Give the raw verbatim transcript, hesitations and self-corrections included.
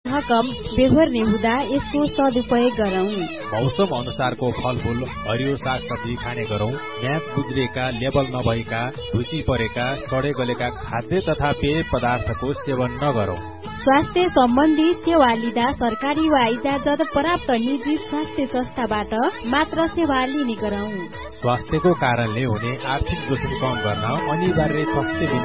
कम बेहोर्ने हुँदा यसको सदुपयोग गरौं। मौसम अनुसारको फलफूल हरियो सागसब्जी खाने गरौं। म्याद गुज्रिएका, लेबल नभएका, ढुसी परेका, सडे गलेका खाद्य तथा पेय पदार्थको सेवन नगरौं। स्वास्थ्य सम्बन्धी सेवा लिँदा सरकारी वा इजाजत प्राप्त निजी स्वास्थ्य संस्थाबाट मात्र सेवा लिने गरौं। स्वास्थ्यको कारणले हुने आर्थिक जोखिम कम गर्न अनिवार्य स्वास्थ्य